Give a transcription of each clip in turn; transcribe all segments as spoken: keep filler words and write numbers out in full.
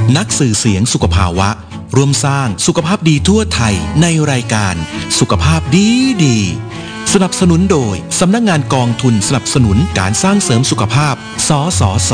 นักสื่อเสียงสุขภาวะร่วมสร้างสุขภาพดีทั่วไทยในรายการสุขภาพดีดีสนับสนุนโดยสำนักงานกองทุนสนับสนุนการสร้างเสริมสุขภาพสสส.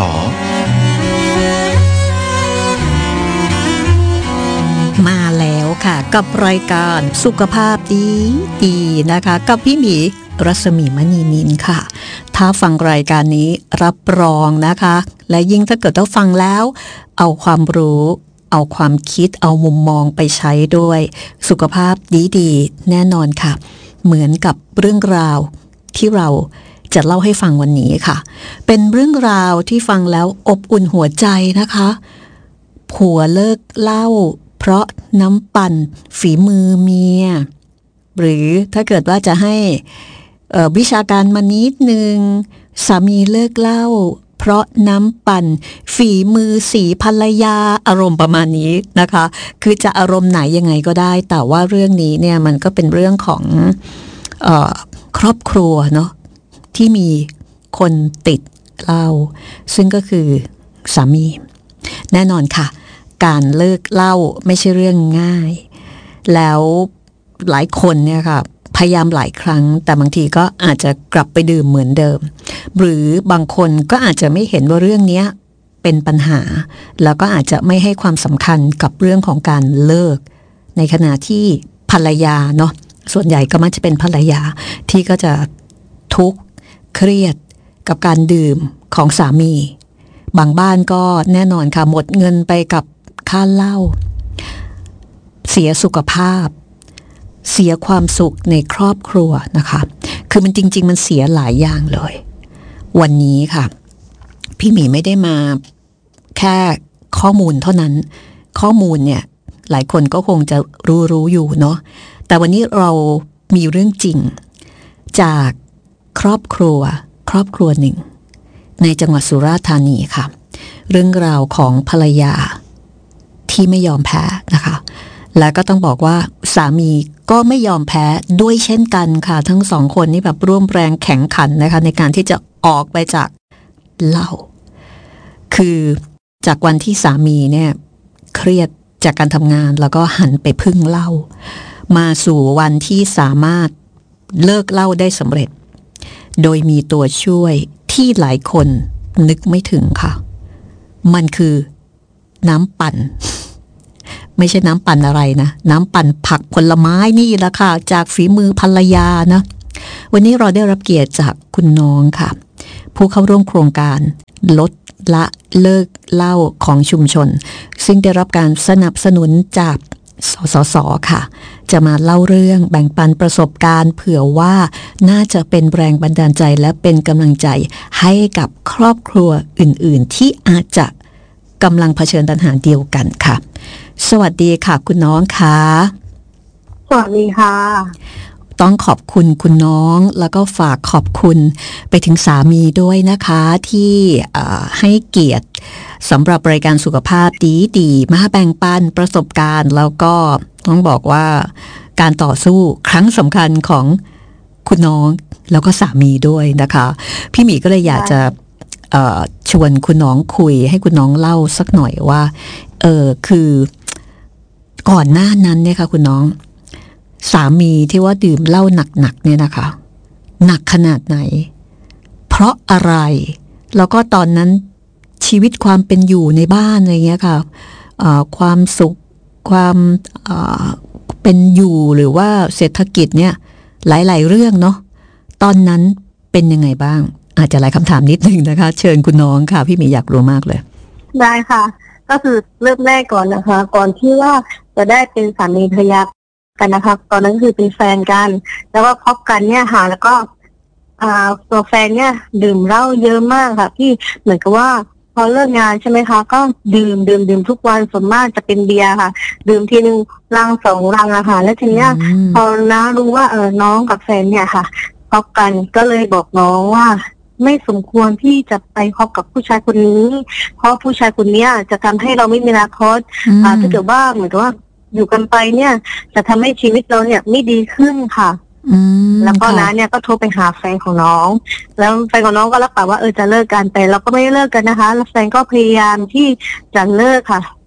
มาแล้วค่ะกับรายการสุขภาพดีดีนะคะกับพี่หมีรัศมีมณีนินค่ะถ้าฟังรายการนี้รับรองนะคะและยิ่งถ้าเกิดว่าฟังแล้วเอาความรู้เอาความคิดเอามุมมองไปใช้ด้วยสุขภาพดีดีแน่นอนค่ะเหมือนกับเรื่องราวที่เราจะเล่าให้ฟังวันนี้ค่ะเป็นเรื่องราวที่ฟังแล้วอบอุ่นหัวใจนะคะผัวเลิกเหล้าเพราะน้ำปั่นฝีมือเมียหรือถ้าเกิดว่าจะให้วิชาการมานิดนึงสามีเลิกเหล้าเพราะน้ำปั่นฝีมือสีภรรยาอารมณ์ประมาณนี้นะคะคือจะอารมณ์ไหนยังไงก็ได้แต่ว่าเรื่องนี้เนี่ยมันก็เป็นเรื่องของเอ่อครอบครัวเนาะที่มีคนติดเหล้าซึ่งก็คือสามีแน่นอนค่ะการเลิกเหล้าไม่ใช่เรื่องง่ายแล้วหลายคนเนี่ยค่ะพยายามหลายครั้งแต่บางทีก็อาจจะกลับไปดื่มเหมือนเดิมหรือบางคนก็อาจจะไม่เห็นว่าเรื่องนี้เป็นปัญหาแล้วก็อาจจะไม่ให้ความสำคัญกับเรื่องของการเลิกในขณะที่ภรรยาเนาะส่วนใหญ่ก็มักจะเป็นภรรยาที่ก็จะทุกข์เครียดกับการดื่มของสามีบางบ้านก็แน่นอนค่ะหมดเงินไปกับค่าเหล้าเสียสุขภาพเสียความสุขในครอบครัวนะคะคือมันจริงๆมันเสียหลายอย่างเลยวันนี้ค่ะพี่หมีไม่ได้มาแค่ข้อมูลเท่านั้นข้อมูลเนี่ยหลายคนก็คงจะรู้รู้อยู่เนาะแต่วันนี้เรามีเรื่องจริงจากครอบครัวครอบครัวหนึ่งในจังหวัดสุราษฎร์ธานีค่ะเรื่องราวของภรรยาที่ไม่ยอมแพ้นะคะและก็ต้องบอกว่าสามีก็ไม่ยอมแพ้ด้วยเช่นกันค่ะทั้งสองคนนี่แบบร่วมแรงแข่งขันนะคะในการที่จะออกไปจากเหล้าคือจากวันที่สามีเนี่ยเครียดจากการทำงานแล้วก็หันไปพึ่งเหล้ามาสู่วันที่สามารถเลิกเหล้าได้สำเร็จโดยมีตัวช่วยที่หลายคนนึกไม่ถึงค่ะมันคือน้ำปั่นไม่ใช่น้ำปั่นอะไรนะน้ำปั่นผักผลไม้นี่แหละค่ะจากฝีมือภรรยานะวันนี้เราได้รับเกียรติจากคุณน้องค่ะผู้เข้าร่วมโครงการลดละเลิกเหล้าของชุมชนซึ่งได้รับการสนับสนุนจากสสส.ค่ะจะมาเล่าเรื่องแบ่งปันประสบการณ์เผื่อว่าน่าจะเป็นแรงบันดาลใจและเป็นกำลังใจให้กับครอบครัวอื่นๆที่อาจจะกำลังเผชิญปัญหาเดียวกันค่ะสวัสดีค่ะคุณน้องค่ะสวัสดีค่ะต้องขอบคุณคุณน้องแล้วก็ฝากขอบคุณไปถึงสามีด้วยนะคะที่ให้เกียรติสำหรับรายการสุขภาพดีดีมาแบ่งปันประสบการณ์แล้วก็ต้องบอกว่าการต่อสู้ครั้งสำคัญของคุณน้องแล้วก็สามีด้วยนะคะพี่หมีก็เลยอยากจะชวนคุณน้องคุยให้คุณน้องเล่าสักหน่อยว่าเออคือก่อนหน้านั้นเนี่ยค่ะคุณน้องสามีที่ว่าดื่มเหล้าหนักๆเนี่ยนะคะหนักขนาดไหนเพราะอะไรแล้วก็ตอนนั้นชีวิตความเป็นอยู่ในบ้านอะไรเงี้ยค่ะความสุขความเป็นอยู่หรือว่าเศรษฐกิจเนี่ยหลายๆเรื่องเนาะตอนนั้นเป็นยังไงบ้างอาจจะหลายคำถามนิดนึงนะคะเชิญคุณน้องค่ะพี่หมีอยากรู้มากเลยได้ค่ะก็คือเริ่มแรกก่อนนะคะก่อนที่ว่าจะได้เป็นสามีภรรยากันนะคะตอนนั้นคือเป็นแฟนกันแล้วก็คบกันเนี่ยค่ะแล้วก็อ่าตัวแฟนเนี่ยดื่มเหล้าเยอะมากค่ะพี่เหมือนกับว่าพอเลิกงานใช่ไหมคะก็ดื่มดื่มดื่มทุกวันส่วนมากจะเป็นเบียร์ค่ะดื่มทีนึงลังสองลังอะค่ะแล้วทีเนี้ยพอน้ารู้ว่าเออน้องกับแฟนเนี่ยค่ะคบกันก็เลยบอกน้องว่าไม่สมควรที่จะไปคบกับผู้ชายคนนี้เพราะผู้ชายคนนี้จะทำให้เราไม่มีอนาคตอ่าถ้าเกิดว่าเหมือนกับว่าอยู่กันไปเนี่ยจะทำให้ชีวิตเราเนี่ยไม่ดีขึ้นค่ะแล้วก็น้าเนี่ยก็โทรไปหาแฟนของน้องแล้วแฟนของน้องก็รับปากว่าเออจะเลิกกันแต่เราก็ไม่ได้เลิกกันนะคะแล้วแฟนก็พยายามที่จะเลิกค่ะ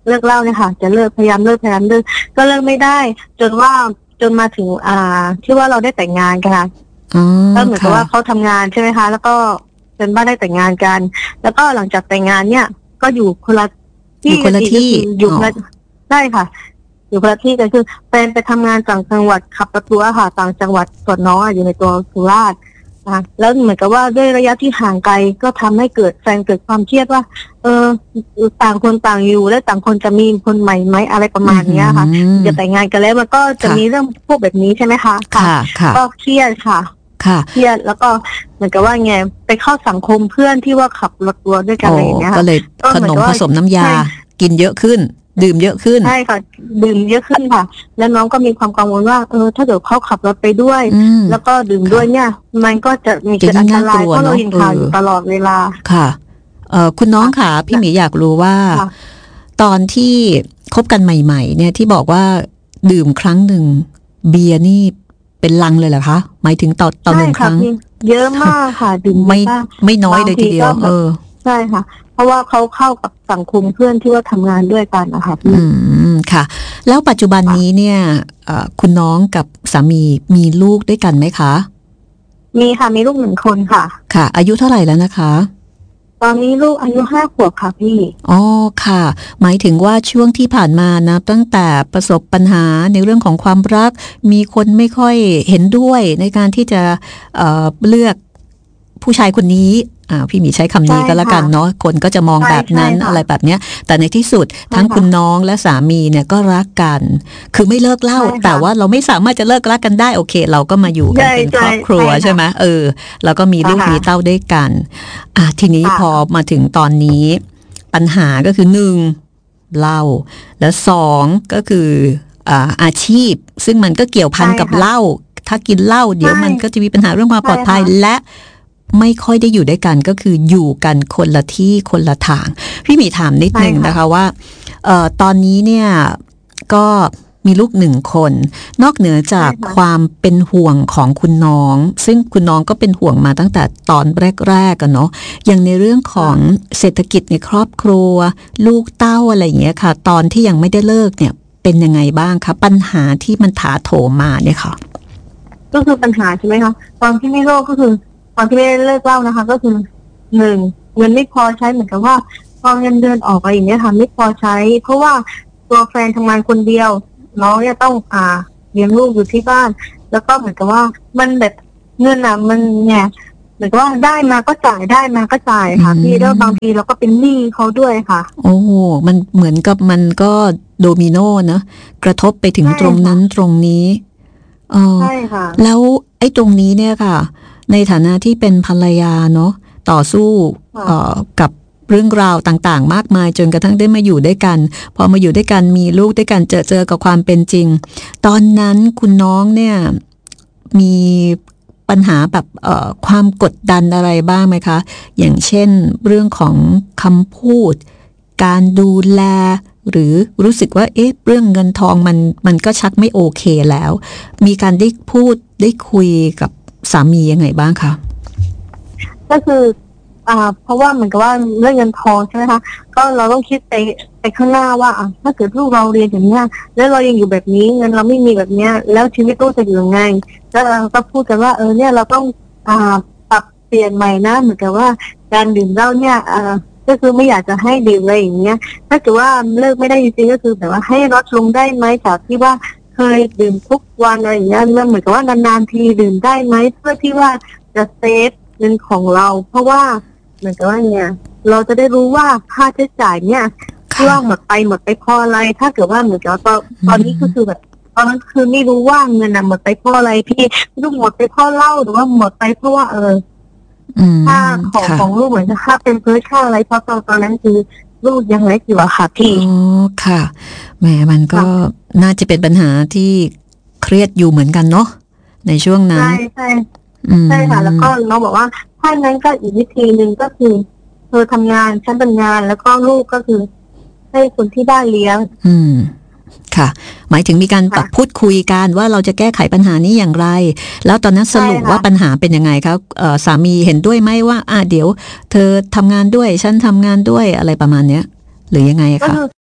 เลิกเหล้าเนี่ยค่ะจะเลิกพยายามเลิกพยายามเลิกก็เลิกไม่ได้จนว่าจนมาถึงอ่าที่ว่าเราได้แต่งงานกันค่ะก็เหมือนกับว่าเขาทำงานใช่ไหมคะแล้วก็จนบ้านได้แต่งงานกันแล้วก็หลังจากแต่งงานเนี่ยก็อยู่คนละที่คนละที่อยู่คนละได้ค่ะอยู่คนละที่กันคือแฟนไปทำงานต่างจังหวัดขับรถทัวร์ค่ะต่างจังหวัดส่วนน้องอยู่ในตัวสุราษฎร์นะแล้วเหมือนกับว่าด้วยระยะที่ห่างไกลก็ทำให้เกิดแฟนเกิดความเครียดว่าเออต่างคนต่างอยู่แล้วต่างคนจะมีคนใหม่ไหมอะไรประมาณนี้ค่ะจะแต่งงานกันแล้วมันก็จะมีเรื่องพวกแบบนี้ใช่ไหมคะค่ะก็เครียดค่ะเครียดแล้วก็เหมือนกับว่าไงไปเข้าสังคมเพื่อนที่ว่าขับรถทัวร์ด้วยกันอะไรอย่างเงี้ยก็เลยขนมผสมน้ำยากินเยอะขึ้นดื่มเยอะขึ้นใช่ค่ะดื่มเยอะขึ้นค่ะแล้วน้องก็มีความกังวลว่าเออถ้าเกิดเขาขับรถไปด้วยแล้วก็ดื่มด้วยเนี่ยมันก็จะมีเกิดอันตรายเพราะเรายินข่าวอยู่ตลอดเวลาค่ะเอ่อคุณน้องค่ะพี่หมีอยากรู้ว่าตอนที่คบกันใหม่ๆเนี่ยที่บอกว่าดื่มครั้งหนึ่งเบียร์นี่เป็นลังเลยเหรอคะหมายถึงต่อต่อหนึ่งครั้งเยอะมากค่ะดื่มไม่ไม่น้อยเลยทีเดียวเออใช่ค่ะเพราะว่าเขาเข้ากับสังคมเพื่อนที่ว่าทำงานด้วยกันนะคะอืมค่ะแล้วปัจจุบันนี้เนี่ยคุณน้องกับสามีมีลูกด้วยกันไหมคะมีค่ะมีลูกหนึ่งคนค่ะค่ะอายุเท่าไหร่แล้วนะคะตอนนี้ลูกอายุห้าขวบค่ะพี่อ๋อค่ะหมายถึงว่าช่วงที่ผ่านมานะตั้งแต่ประสบปัญหาในเรื่องของความรักมีคนไม่ค่อยเห็นด้วยในการที่จะ เอ่อ เลือกผู้ชายคนนี้อ่าพี่หมีใช้คำนี้ก็แล้วกันเนาะคนก็จะมองแบบนั้นอะไรแบบเนี้ยแต่ในที่สุดทั้งคุณน้องและสามีเนี่ยก็รักกันคือไม่เลิกเล่าแต่ว่าเราไม่สามารถจะเลิกรักกันได้โอเคเราก็มาอยู่กันเป็นครอบครัวใช่ไหมเออแล้วก็มีลูกมีเต้าด้วยกันอ่ะทีนี้พอมาถึงตอนนี้ปัญหาก็คือหนึ่งเหล้าแล้วสองก็คืออ่าอาชีพซึ่งมันก็เกี่ยวพันกับเหล้าถ้ากินเหล้าเดี๋ยวมันก็จะมีปัญหาเรื่องความปลอดภัยและไม่ค่อยได้อยู่ด้วยกันก็คืออยู่กันคนละที่คนละทางพี่หมีถามนิดนึงนะคะว่าเอ่อตอนนี้เนี่ยก็มีลูกหนึ่งคนนอกเหนือจากความเป็นห่วงของคุณน้องซึ่งคุณน้องก็เป็นห่วงมาตั้งแต่ตอนแรกๆกันเนาะอย่างในเรื่องของเศรษฐกิจในครอบครัวลูกเต้าอะไรอย่างเงี้ยค่ะตอนที่ยังไม่ได้เลิกเนี่ยเป็นยังไงบ้างคะปัญหาที่มันถาโถมมาเนี่ยค่ะก็คือปัญหาใช่ไหมคะตอนที่ไม่เลิกก็คือตอนที่ไม่ได้เลิกเล่านะคะก็คือหนึ่งเงินไม่พอใช้เหมือนกับว่าพอเงินเดือนออกอะไรอย่างเงี้ยค่ะไม่พอใช้เพราะว่าตัวแฟนทำงานคนเดียวน้องเนี่ยต้องอ่าเลี้ยงลูกอยู่ที่บ้านแล้วก็เหมือนกับว่ามันแบบเงินอ่ะมันเนี่ยเหมือนกับว่าได้มาก็จ่ายได้มาก็จ่ายค่ะพี่แล้วบางทีเราก็เป็นหนี้เขาด้วยค่ะโอ้มันเหมือนกับมันก็โดมิโนนะกระทบไปถึงตรงนั้นตรงนี้ใช่ค่ะแล้วไอ้ตรงนี้เนี่ยค่ะในฐานะที่เป็นภรรยาเนาะต่อสู้กับเรื่องราวต่างๆมากมายจนกระทั่งได้มาอยู่ด้วยกันพอมาอยู่ด้วยกันมีลูกด้วยกันเจอเจอกับความเป็นจริงตอนนั้นคุณน้องเนี่ยมีปัญหาแบบความกดดันอะไรบ้างไหมคะอย่างเช่นเรื่องของคำพูดการดูแลหรือรู้สึกว่าเอ๊ะเรื่องเงินทองมันมันก็ชักไม่โอเคแล้วมีการได้พูดได้คุยกับสามียังไงบ้างคะก็คืออ่าเพราะว่าเหมือนกับว่าเรื่องเงินทองใช่ไหมคะก็เราต้องคิดไปไปข้างหน้าว่าอ่ะถ้าเกิดลูกเราเรียนอย่างนี้แล้วเรายังอยู่แบบนี้เงินเราไม่มีแบบเนี้ยแล้วชีวิตลูกจะอยู่ยังไงแล้วเราก็พูดกันว่าเออเนี่ยเราต้องอ่าปรับเปลี่ยนใหม่นะเหมือนกับว่าการดื่มเหล้าเนี่ยอ่าก็คือไม่อยากจะให้ดื่มอะไรอย่างเงี้ยถ้าเกิดว่าเลิกไม่ได้จริงๆก็คือแบบว่าให้ลดลงได้ไหมจากที่ว่าเคยดื่มทุกวันอะไรอย่างเงี้ยเหมือนกับว่านานๆทีดื่มได้ไหมเพื่อที่ว่าจะเซฟเงินของเราเพราะว่าเหมือนกับว่าเนี่ยเราจะได้รู้ว่าค่าใช้จ่ายเนี่ยที่ว่าหมดไปหมดไปเพราะอะไรถ้าเกิดว่าเหมือนกับตอนตอนนี้ก็คือแบบตอนนั้นคือไม่รู้ว่าเงินน่ะหมดไปเพราะอะไรพี่ลูกหมดไปเพราะเหล้าหรือว่าหมดไปเพราะว่าเออค่าของของลูกเหมือนจะค่าเป็นเพื่อค่าอะไรเพราะตอนตอนนั้นคือลูกยังเล็กอยู่อะค่ะพี่อ๋อค่ะแหมมันก็น่าจะเป็นปัญหาที่เครียดอยู่เหมือนกันเนาะในช่วงนั้นใช่ใช่ใช่ค่ะแล้วก็น้องบอกว่าถ้านั้นก็อีกวิธีหนึ่งก็คือเธอทำงานฉันทำงานแล้วก็ลูกก็คือให้คนที่บ้านเลี้ยงอืมค่ะหมายถึงมีการแบบพูดคุยกันว่าเราจะแก้ไขปัญหานี้อย่างไรแล้วตอนนั้นสรุปว่าปัญหาเป็นยังไงคะเอ่อสามีเห็นด้วยไหมว่าอ่ะเดี๋ยวเธอทำงานด้วยฉันทำงานด้วยอะไรประมาณเนี้ยหรือยังไงคะ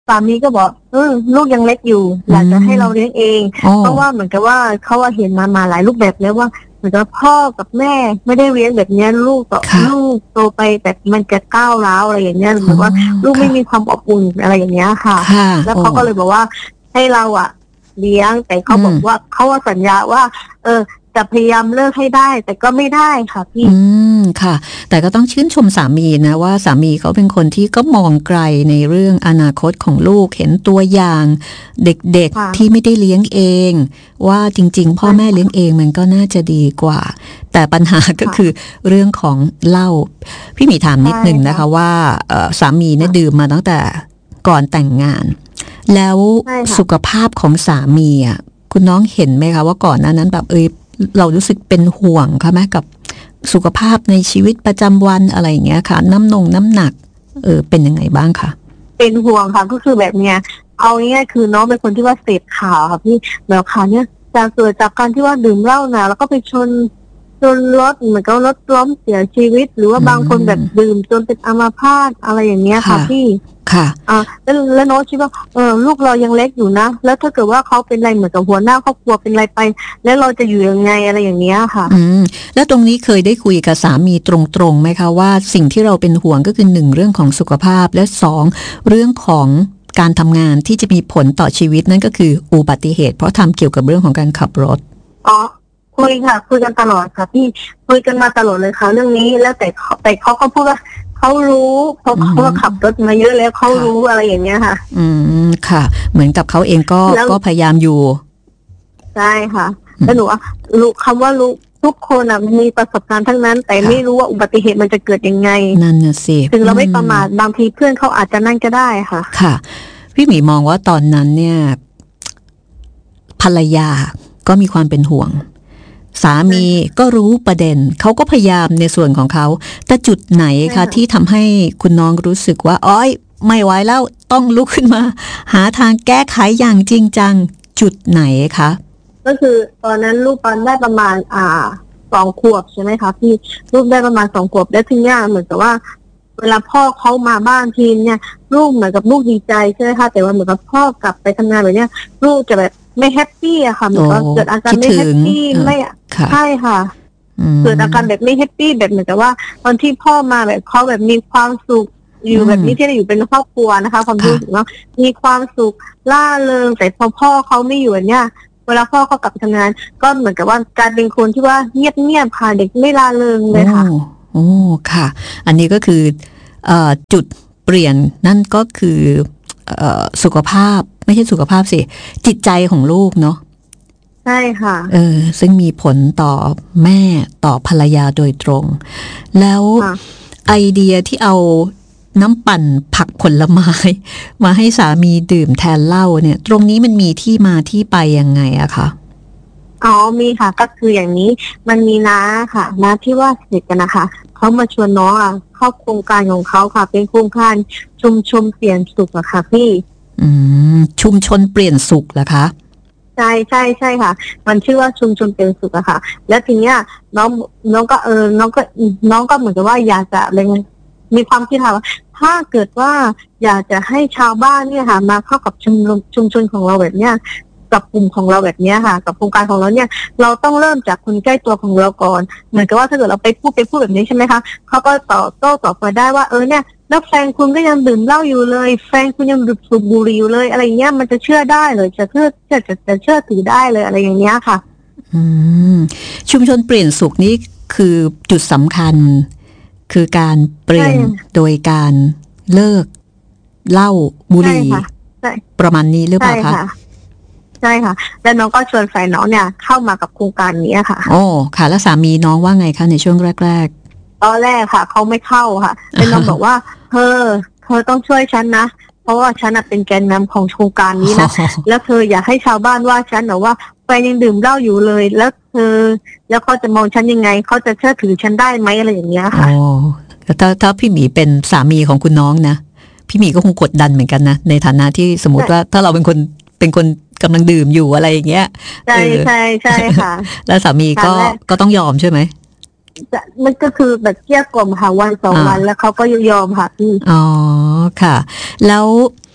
สามีก็บอกเออลูกยังเล็กอยู่อยากจะให้เราเลี้ยงเองเพราะว่าเหมือนกับว่าเขาเห็นมามาหลายรูปแบบแล้วว่าเหมือนกับพ่อกับแม่ไม่ได้เลี้ยงแบบนี้ลูกต่อลูกโตไปแบบมันจะก้าวร้าวอะไรอย่างเงี้ยหรือว่าลูกไม่มีความอบอุ่นอะไรอย่างเงี้ยค่ะแล้วเขาก็เลยบอกว่าให้เราอ่ะเลี้ยงแต่เขาบอกว่าเขาสัญญาว่าเออจะพยายามเลิกให้ได้แต่ก็ไม่ได้ค่ะพี่อืมค่ะแต่ก็ต้องชื่นชมสามีนะว่าสามีเขาเป็นคนที่ก็มองไกลในเรื่องอนาคตของลูกเห็นตัวอย่างเด็กๆที่ไม่ได้เลี้ยงเองว่าจริงๆพ่อแม่เลี้ยงเองมันก็น่าจะดีกว่าแต่ปัญหาก็คือเรื่องของเหล้าพี่หมีถามนิดนึงนะคะว่าสามีเนี่ยดื่มมาตั้งแต่ก่อนแต่งงานแล้วสุขภาพของสามีอ่ะคุณน้องเห็นไหมคะว่าก่อนหน้านั้นแบบเอยเรารู้สึกเป็นห่วงค่ะไหมกับสุขภาพในชีวิตประจำวันอะไรอย่างเงี้ยค่ะน้ำนงน้ำหนักเออเป็นยังไงบ้างคะเป็นห่วงค่ะก็คือแบบเนี้ยเอาง่ายๆคือน้องเป็นคนที่ว่าเสพข่าวค่ะพี่แล้วข่าวเนี้ยจะเกิดจากการที่ว่าดื่มเหล้านะแล้วก็ไปชนจนรถเหมือนกับรถล้มเสียชีวิตหรือว่าบางคนแบบดื่มจนเป็นอัมพาตอะไรอย่างเงี้ยค่ะพี่ค่ะอ่าแล้วแล้วน้องคิดว่าเออลูกเรายังเล็กอยู่นะแล้วถ้าเกิดว่าเขาเป็นอะไรเหมือนกับหัวหน้าครอบครัวเป็นอะไรไปแล้วเราจะอยู่ยังไงอะไรอย่างเงี้ยค่ะอืมแล้วตรงนี้เคยได้คุยกับสามีตรงๆไหมคะว่าสิ่งที่เราเป็นห่วงก็คือหนึ่งเรื่องของสุขภาพและสองเรื่องของการทำงานที่จะมีผลต่อชีวิตนั่นก็คืออุบัติเหตุเพราะทำเกี่ยวกับเรื่องของการขับรถอ๋อคุยค่ะคุยกันตลอดค่ะพี่คุยกันมาตลอดเลยค่ะเรื่องนี้แล้วแต่แต่เขาก็พูดว่าเขารู้เพราะเขาขับรถมาเยอะแล้วเขารู้อะไรอย่างเงี้ยค่ะอืมค่ะเหมือนกับเขาเองก็ก็พยายามอยู่ใช่ค่ะแล้วหนูว่ารู้คำว่ารู้ทุกคนอ่ะมีประสบการณ์ทั้งนั้นแต่ไม่รู้ว่าอุบัติเหตุมันจะเกิดยังไงนั่นน่ะสิถึงเราไม่ประมาทบางทีเพื่อนเขาอาจจะนั่งก็ได้ค่ะค่ะพี่หมีมองว่าตอนนั้นเนี่ยภรรยาก็มีความเป็นห่วงสามีก็รู้ประเด็นเขาก็พยายามในส่วนของเขาแต่จุดไหนคะที่ทำให้คุณน้องรู้สึกว่าอ้อยไม่ไหวแล้วต้องลุกขึ้นมาหาทางแก้ไขอย่างจริงจังจุดไหนคะก็คือตอนนั้นลูกตอนได้ประมาณอ่าสองขวบใช่ไหมคะพี่ลูกได้ประมาณสองขวบแล้วทีนี้เหมือนกับว่าเวลาพ่อเขามาบ้านทีเนี่ยลูกเหมือนกับลูกดีใจใช่ไหมคะแต่ว่าเหมือนกับพ่อกลับไปทำงานแบบเนี้ยลูกจะแบบไม่แฮปปี้อะค่ะเหมือนกับเกิดอาการไม่แฮปปี้ไม่ใช่ค่ะเกิดอาการแบบไม่แฮปปี้แบบเหมือนกับว่าตอนที่พ่อมาแบบเขาแบบมีความสุขอยู่แบบนี้ที่เราอยู่เป็นครอบครัวนะคะความรู้สึกว่ามีความสุขล่าเริงแต่พอพ่อเขาไม่อยู่เนี่ยเวลาพ่อเขากลับไปทำงานก็เหมือนกับว่าการเป็นคนที่ว่าเงียบๆค่ะเด็กไม่ล่าเริงเลยค่ะโอ้ค่ะอันนี้ก็คือจุดเปลี่ยนนั่นก็คือสุขภาพไม่ใช่สุขภาพสิจิตใจของลูกเนาะใช่ค่ะเออซึ่งมีผลต่อแม่ต่อภรรยาโดยตรงแล้วไอเดียที่เอาน้ำปั่นผักผลไม้มาให้สามีดื่มแทนเหล้าเนี่ยตรงนี้มันมีที่มาที่ไปยังไงอะคะอ๋อมีค่ะก็คืออย่างนี้มันมีน้าค่ะน้าที่ว่าสนิทกันนะคะเขามาชวนน้องอ่ะเข้าโครงการของเขาค่ะเป็นโครงการชุมชนเปลี่ยนสุขอะค่ะพี่อืมชุมชนเปลี่ยนสุขเหรอคะใช่ใช่ใช่ค่ะมันชื่อว่าชุมชนเปลี่ยนสุขอะค่ะแล้วทีเนี้ยน้องน้องก็เออน้องก็น้องก็เหมือนกับว่าอยากจะเลยมีความคิดค่ะว่าถ้าเกิดว่าอยากจะให้ชาวบ้านเนี่ยค่ะมาเข้ากับชุมชุมชนของเราแบบเนี้ยกับกลุ่มของเราแบบนี้ค่ะกับโครงการของเราเนี่ยเราต้องเริ่มจากคนใกล้ตัวของเราก่อนเหมือนกับว่าถ้าเกิดเราไปพูดไปพูดแบบนี้ใช่ไหมคะเขาก็ต่อโต้ตอบมาได้ว่าเออเนี่ยแล้วแฟนคุณก็ยังดื่มเหล้าอยู่เลยแฟนคุณยังดื่มสูบบุหรี่อยู่เลยอะไรเงี้ยมันจะเชื่อได้เลยจะเชื่อจะจะจะเชื่อถือได้เลยอะไรอย่างเงี้ยค่ะอืมชุมชนเปลี่ยนสุขนี่คือจุดสำคัญคือการเปลี่ยนโดยการเลิกเหล้าบุหรี่ประมาณนี้หรือเปล่าคะใช่ค่ะแล้วน้องก็ชวนแฟนน้องเนี่ยเข้ามากับโครงการนี้ค่ะโอ้ค่ะแล้วสามีน้องว่าไงคะในช่วงแรกๆตอนแรกค่ะเขาไม่เข้าค่ะแล้วน้องบอกว่าเธอเธอต้องช่วยฉันนะเพราะว่าฉันเป็นแกนนำของโครงการนี้นะ แล้วเธออยากให้ชาวบ้านว่าฉันหรือว่าแฟนยังดื่มเหล้าอยู่เลยแล้วเธอแล้วเขาจะมองฉันยังไงเขาจะเชื่อถือฉันได้ไหมอะไรอย่างเงี้ยค่ะโอ้ถ้าถ้าพี่หมีเป็นสามีของคุณน้องนะพี่หมีก็คงกดดันเหมือนกันนะในฐานะที่สมมติว่าถ้าเราเป็นคนเป็นคนกำลังดื่มอยู่อะไรอย่างเงี้ยใช่ใช่ใช่ค่ะแล้วสามีก็ก็ต้องยอมใช่ไหมมันก็คือแบบเกลี้ยกล่อมค่ะวันสองวันแล้วเขาก็ยอมค่ะพี่อ๋อค่ะแล้ว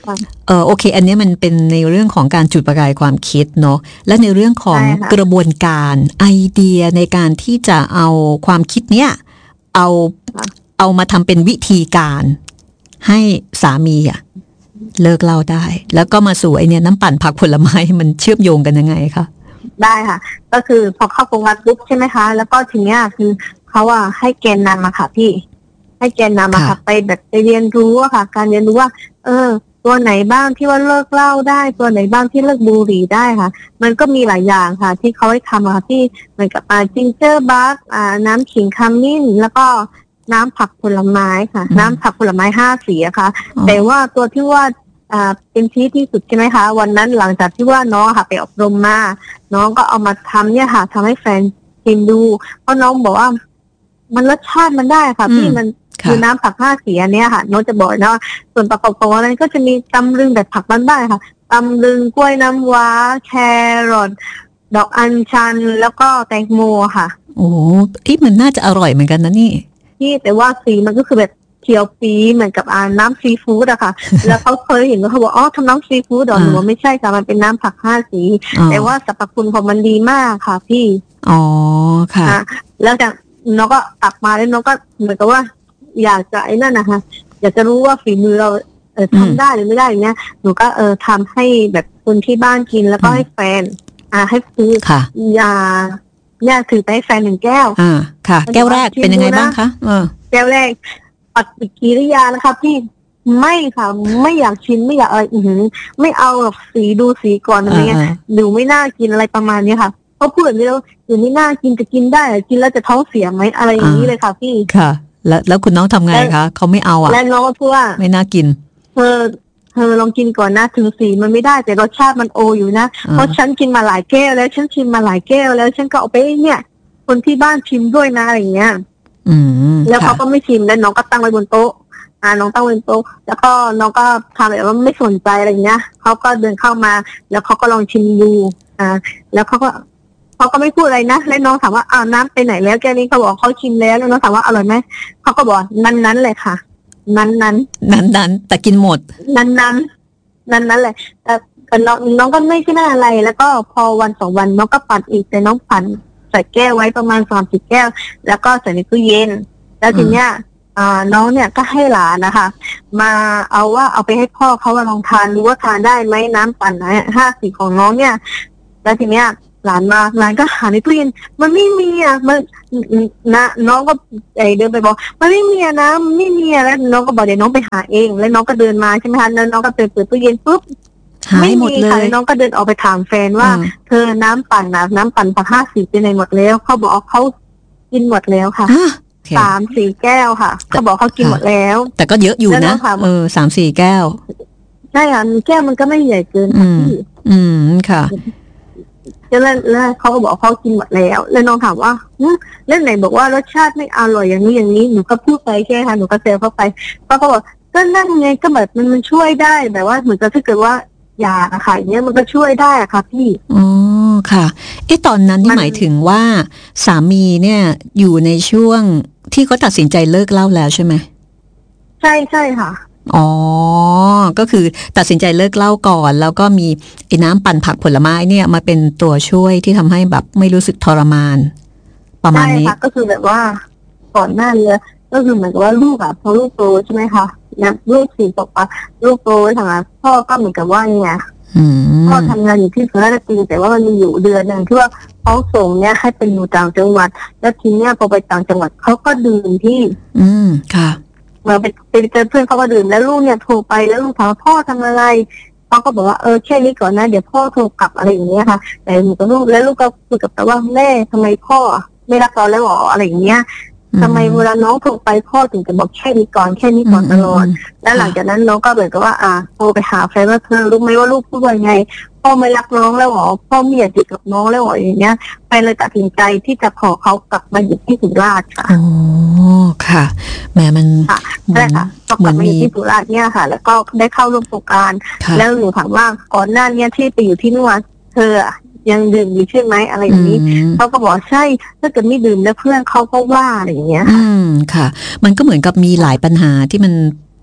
เออโอเคอันนี้มันเป็นในเรื่องของการจุดประกายความคิดเนาะและในเรื่องของกระบวนการไอเดียในการที่จะเอาความคิดเนี้ยเอาเอามาทำเป็นวิธีการให้สามีอะเลิกเหล้าได้แล้วก็มาสู่ไอเนี่ยน้ำปั่นผักผลไม้มันเชื่อมโยงกันยังไงคะได้ค่ะก็คือพอเข้าโครงการปุ๊บใช่ไหมคะแล้วก็ทีเนี้ยคือเขาอะให้แกนนำมาค่ะพี่ให้แกนนำมาค่ะไปแบบไปเรียนรู้อะค่ะการเรียนรู้ว่าเออตัวไหนบ้างที่ว่าเลิกเหล้าได้ตัวไหนบ้างที่เลิกบุหรี่ได้ค่ะมันก็มีหลายอย่างค่ะที่เขาให้ทำค่ะที่เหมือนกับอ่าจิงเจอร์บัคอ่าน้ำขิงขมิ้นแล้วก็น้ำผักผลไม้ค่ะน้ำผักผลไม้ห้าสีอะค่ะแต่ว่าตัวที่ว่าอ่าเป็นที่ที่สุดใช่ไหมคะวันนั้นหลังจากที่ว่าน้องค่ะไปอบรมมาน้องก็เอามาทำเนี่ยค่ะทำให้แฟนชิมดูเพราะน้องบอกว่ามันรสชาติมันได้ค่ะพี่มันคือน้ำผักห้าสีอันนี้ค่ะน้องจะบอกนะว่าส่วนประกอบของอะไรก็จะมีตำลึงแบบผักบ้านๆค่ะตำลึงกล้วยน้ำว้าแครอทดอกอัญชันแล้วก็แตงโมค่ะโอ้ที่มันน่าจะอร่อยเหมือนกันนะนี่ที่แต่ว่าสีมันก็คือแบบเขียวปีเหมือนกับอ่าน้ำซีฟู้ดอะค่ะ แล้วเขาเคยเห็นเขาบอกอ๋อทำน้ำซีฟู้ดหรอหนูว่าไม่ใช่ค่ะมันเป็นน้ำผักห้าสีแต่ว่าสรรพคุณของมันดีมากค่ะพี่อ๋อค่ะแล้วจากน้องก็ตักมาแล้วน้องก็เหมือนกับว่าอยากจะไอ้นั่นนะคะอยากจะรู้ว่าฝีมือเราเออทำได้หรือไม่ได้อย่างเงี้ยหนูก็เออทำให้แบบคนที่บ้านกินแล้วก็ให้แฟนอ่าให้ซื้อยาเนี่ยถือไปให้แฟนหนึ่งแก้วอ่าค่ะแก้วแรกเป็นยังไงบ้างคะเออแก้วแรกปฏิกิริยานะคะพี่ไม่ค่ะไม่อยากชิมไม่อยากอะไรอือไม่เอาหรอกสีดูสีก่อนอะไรเงี้ยดูไม่น่ากินอะไรประมาณนี้ค่ะเขาพูดแบบนี้แล้วดูไม่น่ากินจะกินได้กินแล้วจะท้องเสียไหมอะไรอย่างนี้เลยค่ะพี่ค่ะแล้วแล้วคุณน้องทำไงคะเขาไม่เอาอ่ะแล้วน้องก็พูดว่าไม่น่ากินเธอเธอลองกินก่อนนะถึงสีมันไม่ได้แต่รสชาติมันโออยู่นะเพราะฉันกินมาหลายแก้วแล้วฉันชิมมาหลายแก้วแล้วฉันก็เอาไปเนี่ยคนที่บ้านชิมด้วยนะอะไรอย่างเงี้ยอืมแล้วเขาก็ไม่ชิมแล้วน้องก็ตั้งไว้บนโต๊ะอ่าน้องตั้งไว้บนโต๊ะแล้วก็น้องก็ทำแบบว่าไม่สนใจอะไรอย่างเงี้ยเขาก็เดินเข้ามาแล้วเขาก็ลองชิมดูอ่าแล้วเขาก็เขาก็ไม่พูดอะไรนะแล้วน้องถามว่าอ้าวน้ำไปไหนแล้วแกนี้เขาบอกเขาชิมแล้วแล้วน้องถามว่าอร่อยไหมเขาก็บอกนั้นนั้นเลยค่ะนั้นนั้นนั้นนั้นแต่กินหมดนั้นนั้นนั้นนั้นเลยแต่น้องน้องก็ไม่ใช่น่าอะไรแล้วก็พอวันสองวันน้องก็ปั่นอีกแต่น้องปั่นใส่แก้วไว้ประมาณสามสิบแก้วแล้วก็ใส่ในตู้เย็นแล้วทีเนี้ยอ่าน้องเนี่ยก็ให้หลานนะคะมาเอาว่าเอาไปให้พ่อเขาลองทานดูว่าทานได้ไหมน้ำปั่นนะห้าสีของน้องเนี่ยแล้วทีเนี้ยหลานมาหลานก็หาในตู้เย็นมันไม่มีอ่ะมันนะน้องก็ไอเดินไปบอกมันไม่มีนะมันไม่มีแล้วน้องก็บอกเดี๋ยวน้องไปหาเองแล้วน้องก็เดินมาใช่ไหมคะแล้วน้องก็เปิดเปิดตู้เย็นปุ๊บไม่มีค่ะน้องก็เดินออกไปถามแฟนว่าเธอน้ำปั่นนะน้ำปั่นผักห้าสีเป็นไหนหมดแล้วเขาบอกเขากินหมดแล้วค่ะสามสี่แก้วค่ะเขาบอกเขากินหมดแล้วแต่ก็เยอะอยู่นะเออสามสี่แก้วใช่ค่ะแก้วมันก็ไม่ใหญ่เกินค่ะพี่อืมค่ะแล้วแล้วเขาก็บอกเขากินหมดแล้วแล้วน้องถามว่าเล่นไหนบอกว่ารสชาติไม่อร่อยอย่างนี้อย่างนี้หนูก็พูดไปแค่ค่ะหนูก็เซลเข้าไปเขาก็บอกก็นั่นไงก็แบบมันมันช่วยได้แบบว่าเหมือนกับถ้าเกิดว่ายาอะค่ะอย่างเงี้ยมันก็ช่วยได้อะค่ะพี่อ๋อค่ะไอ้ตอนนั้นนี่หมายถึงว่าสามีเนี่ยอยู่ในช่วงที่เขาตัดสินใจเลิกเหล้าแล้วใช่ไหมใช่ใช่ค่ะอ๋อก็คือตัดสินใจเลิกเหล้าก่อนแล้วก็มีไอ้น้ำปั่นผักผลไม้เนี่ยมาเป็นตัวช่วยที่ทำให้แบบไม่รู้สึกทรมานประมาณนี้ใช่ค่ะก็คือแบบว่าก่อนหน้านี้ก็คือเหมือนกับว่าลูกอะพอลูกโตใช่ไหมคะเนี่ยลูกสี่ขวบอะลูกโตทางพ่อก็เหมือนกับว่าเนี่ยพ่อทำงานอยู่ที่สุราษฎร์ธานีแต่ว่ามันมีอยู่เดือนหนึ่งที่ว่าเขาส่งเนี่ยให้ไปอยู่ต่างจังหวัดแล้วทีเนี้ยพอไปต่างจังหวัดเขาก็ดื่มที่อืมค่ะมาไปไปเจอเพื่อนเขาก็ดื่มแล้วลูกเนี่ยโทรไปแล้วลูกถามว่าพ่อทำอะไรเขาก็บอกว่าเออแค่นี้ก่อนนะเดี๋ยวพ่อโทรกลับอะไรอย่างเงี้ยค่ะแต่หนูกับลูกแล้วลูกก็คุยกับแต่ว่าแม่ทำไมพ่อไม่รักเราแล้วหรออะไรอย่างเงี้ยทำไมเวลาน้องโทรไปพ่อถึงจะบอกแค่นี้ก่อนแค่นี้ก่อนตลอดแล้วหลังจากนั้นน้องก็เหมือนกับว่าอ่าโทรไปหาแฟนว่าเธอรู้ไหมว่าลูกพูดว่าไงพ่อไม่รักน้องแล้วหรอพ่อไม่อยากอยู่กับน้องแล้วหรออย่างเงี้ยแฟนเลยตัดสินใจที่จะขอเขากลับมาอยู่ที่สุราษฎร์ค่ะอ๋อค่ะแม่มันใช่ค่ะกลับมาอยู่ที่สุราษฎร์เนี่ยค่ะแล้วก็ได้เข้าร่วมโครงการแล้วหนูถามว่าก่อนหน้านี้ที่ไปอยู่ที่นู่นเธอยังดื่มอยู่ใช่ไหมอะไรอย่างนี้เขาก็บอกใช่ถ้าเกิดไม่ดื่มแล้วเพื่อนเขาก็ว่าอะไรอย่างเงี้ยอืมค่ะมันก็เหมือนกับมีหลายปัญหาที่มัน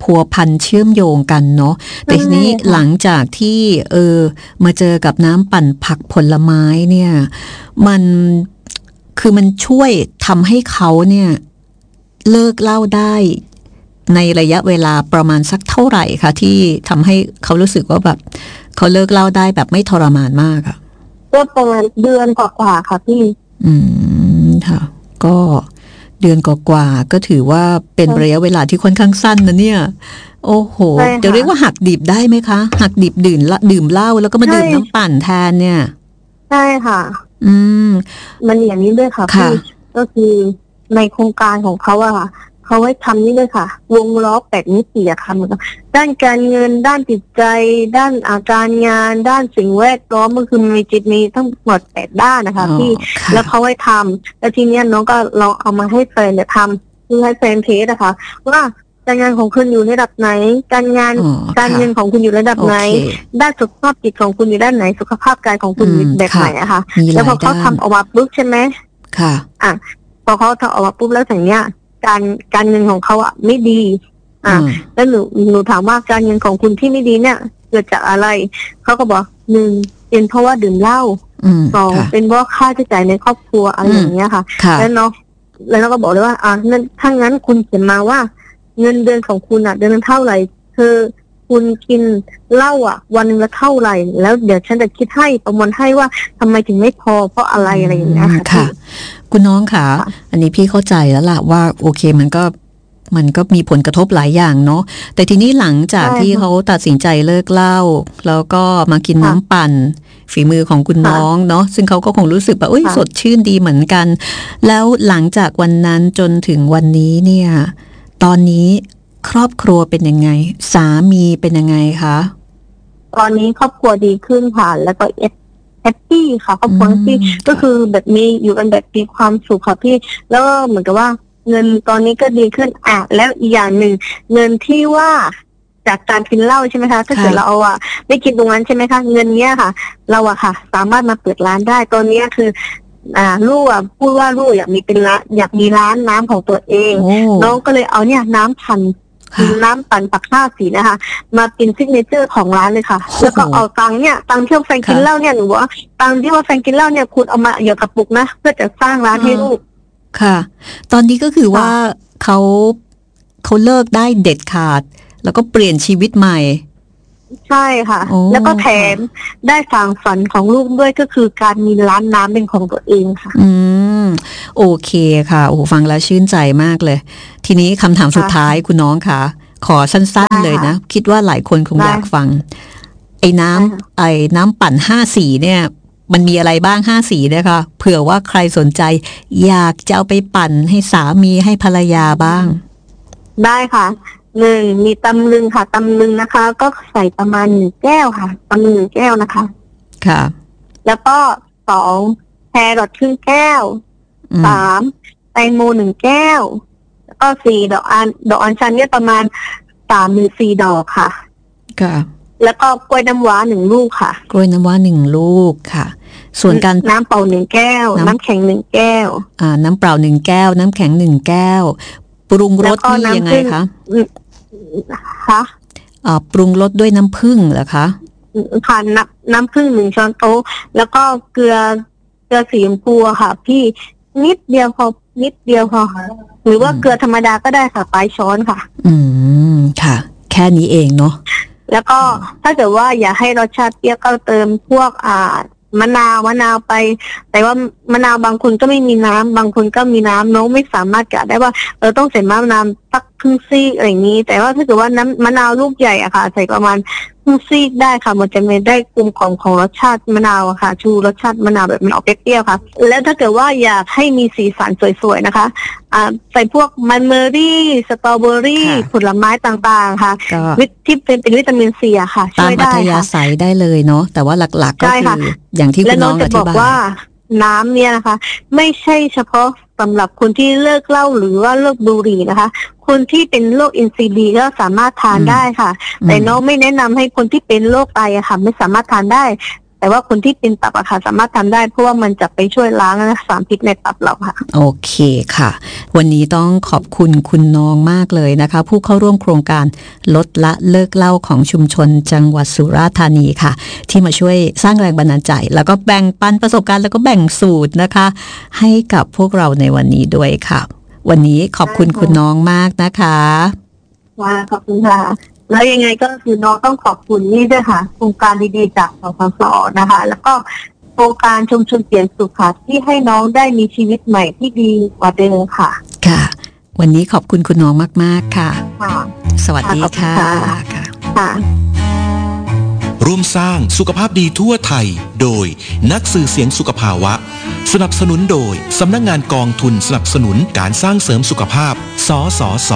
พัวพันเชื่อมโยงกันเนาะแต่ทีนี้หลังจากที่เออมาเจอกับน้ำปั่นผักผลไม้เนี่ยมันคือมันช่วยทำให้เขาเนี่ยเลิกเหล้าได้ในระยะเวลาประมาณสักเท่าไหร่คะที่ทำให้เขารู้สึกว่าแบบเขาเลิกเหล้าได้แบบไม่ทรมานมากอะก็ประมาณเดือนกว่าๆค่ะพี่อืมค่ะก็เดือนกว่าๆก็ถือว่าเป็นระยะเวลาที่ค่อนข้างสั้นนะเนี่ยโอ้โหจะเรียกว่าหักดิบได้ไหมคะหักดิบดื่มละดื่มเหล้าแล้วก็มาดื่มน้ำปั่นแทนเนี่ยใช่ค่ะอืมมันอย่างนี้ด้วยค่ะพี่ก็คือในโครงการของเขาอะค่ะเขาไว้ทำนี่เลยค่ะวงล้อแปดมิติอะค่ะมันด้านการเงินด้านจิตใจด้านอาการงานด้านสิ่งแวดล้อมมันคือมีจิตมีทั้งหมดแปดด้านนะคะพี่แล้วเขาไว้ทำแล้วทีเนี้ยน้องก็ลองเอามาให้แฟนเนี่ยทำคือให้แฟนเทสนะคะว่าการงานของคุณอยู่ระดับไหนการงานการเงินของคุณอยู่ระดับไหนด้านสุขภาพจิตของคุณอยู่ด้านไหนสุขภาพกายของคุณแบบไหนอะค่ะแล้วพอเขาทำออกมาปุ๊บใช่ไหมค่ะอ่ะพอเขาทำออกมาปุ๊บแล้วอย่างเนี้ยการการเงินของเขาอ่ะไม่ดีอ่าแล้วหนูหนูถามว่าการเงินของคุณที่ไม่ดีเนี่ยเกิดจากอะไรเขาก็บอกหนึ่งเป็นเพราะว่าดื่มเหล้าสองเป็นเพราะค่าใช้จ่ายในครอบครัวอะไรอย่างเงี้ยค่ะแล้วเนาะแล้วเราก็บอกเลยว่าอ่านั่นถ้างั้นคุณเขียนมาว่าเงินเดือนของคุณอ่ะเดือนนึงเท่าไหร่คือคุณกินเหล้าอ่ะวันนึงละเท่าไหร่แล้วเดี๋ยวฉันจะคิดให้ประมวลให้ว่าทำไมถึงไม่พอเพราะอะไรอะไรอย่างเงี้ยค่ะคุณน้องค่ะอันนี้พี่เข้าใจแล้วล่ะว่าโอเคมันก็มันก็มีผลกระทบหลายอย่างเนาะแต่ทีนี้หลังจากที่เขาตัดสินใจเลิกเหล้าแล้วก็มากินน้ำปั่นฝีมือของคุณน้องเนาะซึ่งเขาก็คงรู้สึกแบบเอ้ยสดชื่นดีเหมือนกันแล้วหลังจากวันนั้นจนถึงวันนี้เนี่ยตอนนี้ครอบครัวเป็นยังไงสามีเป็นยังไงคะตอนนี้ครอบครัวดีขึ้นค่ะแล้วก็เอฟแฮปปี้ค่ะครอบครัวที่ก็คือแบบมีอยู่กันแบบมีความสุขค่ะพี่แล้วก็เหมือนกับว่าเงินตอนนี้ก็ดีขึ้นอ่ะแล้วอีกอย่างหนึ่งเงินที่ว่าจากการกินเหล้าใช่ไหมคะถ้าเกิดเราเอาอ่ะไม่กินตรงนั้นใช่ไหมคะเงินเนี้ยค่ะเราอะค่ะสามารถมาเปิดร้านได้ตอนนี้คืออ่าลูกอ่ะพูดว่าลูกอยากมีเป็นร้านอยากมีร้านน้ำของตัวเองน้องก็เลยเอาเนี่ยน้ำพันน้ำปั่นปักห้าสีนะคะมาเป็นซิกเนเจอร์ของร้านเลยค่ะแล้วก็เอาตังเนี่ยตังที่ว่าแฟนกินเหล้าเนี่ยหนูว่าตังที่ว่าแฟนกินเหล้าเนี่ยคุณเอามาเหยาะกระปุกนะเพื่อจะสร้างร้านให้ลูกค่ะตอนนี้ก็คือว่าเขาเขาเลิกได้เด็ดขาดแล้วก็เปลี่ยนชีวิตใหม่ใช่ค่ะแล้วก็แถมได้ฝังฝันของลูกด้วยก็คือการมีร้านน้ำเป็นของตัวเองค่ะอืมโอเคค่ะโอ้ฟังแล้วชื่นใจมากเลยทีนี้คำถามสุดท้ายคุณน้องค่ะขอสั้นๆเลยนะคิดว่าหลายคนคงอยากฟังไอ้น้ำไอ้น้ำปั่นห้าสีเนี่ยมันมีอะไรบ้างห้าสีนะคะเผื่อว่าใครสนใจอยากจะเอาไปปั่นให้สามีให้ภรรยาบ้างได้ค่ะหนึ่งมีตำลึงค่ะตำลึงนะคะก็ใส่ประมาณหนึ่งแก้วค่ะตำลึงหนึ่งแก้วนะคะค่ะแล้วก็สองแครอทครึ่งแก้วสามแตงโมหนึ่งแก้วแล้วก็สี่ดอกอัญดอกอัญชันเนี่ยประมาณสามหรือสี่ดอกค่ะค่ะแล้วก็กล้วยน้ำว้าหนึ่งลูกค่ะกล้วยน้ำว้าหนึ่งลูกค่ะส่วนการน้ำเปล่าหนึ่งแก้วน้ำแข็งหนึ่งแก้วอ่าน้ำเปล่าหนึ่งแก้วน้ำแข็งหนึ่งแก้วปรุงรสนี่ยังไงคะคะอ่าปรุงรสด้วยน้ำผึ้งเหรอคะค่ะน้ำน้ำผึ้งหนึ่งช้อนโต๊ะแล้วก็เกลือเกลือสีชมพูค่ะพี่นิดเดียวพอนิดเดียวพอหรือว่าเกลือธรรมดาก็ได้ค่ะปลายช้อนค่ะอืมค่ะแค่นี้เองเนาะแล้วก็ถ้าเกิดว่าอยากให้รสชาติเปรี้ยวก็เติมพวกอ่ามะนาวมะนาวไปแต่ว่ามะนาวบางคนก็ไม่มีน้ำบางคนก็มีน้ำน้องไม่สามารถกะได้ว่าเออต้องใส่มะนาวสักครึ่งซีกอะไรอย่างนี้แต่ว่าถ้าเกิดว่าน้ำมะนาวลูกใหญ่อะค่ะใส่ประมาณครึ่งซีกได้ค่ะมันจะไม่ได้กลุ่มของของรสชาติมะนาวอะค่ะชูรสชาติมะนาวแบบมันออกเปรี้ยวๆค่ะแล้วถ้าเกิดว่าอยากให้มีสีสันสวยๆนะคะอ่าใส่พวกมันเมอรี่สตรอเบอรี่ผลไม้ต่างๆค่ะที่เป็นเป็นวิตามินซีอะค่ะช่วยได้ค่ะตามอัธยาศัยได้เลยเนาะแต่ว่าหลักๆก็คืออย่างที่คุณน้องอธิบายว่าน้ำเนี่ยนะคะไม่ใช่เฉพาะสำหรับคนที่เลิกเหล้าหรือว่าเลิกบุหรี่นะคะคนที่เป็นโรค เอ็น ซี ดี ก็สามารถทานได้ค่ะแต่น้องไม่แนะนำให้คนที่เป็นโรคไตอะค่ะไม่สามารถทานได้แต่ว่าคนที่เป็นตับอะค่ะสามารถทำได้เพราะว่ามันจะไปช่วยล้างสารพิษในตับเราค่ะโอเคค่ะวันนี้ต้องขอบคุณคุณน้องมากเลยนะคะผู้เข้าร่วมโครงการลดละเลิกเหล้าของชุมชนจังหวัดสุราษฎร์ธานีค่ะที่มาช่วยสร้างแรงบันดาลใจแล้วก็แบ่งปันประสบการณ์แล้วก็แบ่งสูตรนะคะให้กับพวกเราในวันนี้ด้วยค่ะวันนี้ขอบคุณคุณน้องมากนะคะว่าขอบคุณค่ะแล้วยังไงก็คือน้องต้องขอบคุณนี่ด้วยค่ะโครงการดีๆจากสสสนะคะแล้วก็โครงการชุมชนเปลี่ยนสุขค่ะที่ให้น้องได้มีชีวิตใหม่ที่ดีกว่าเดิมค่ะค่ะวันนี้ขอบคุณคุณน้องมากๆค่ะค่ะสวัสดีค่ะค่ะร่วมสร้างสุขภาพดีทั่วไทยโดยนักสื่อเสียงสุขภาวะสนับสนุนโดยสำนักงานกองทุนสนับสนุนการสร้างเสริมสุขภาพสสส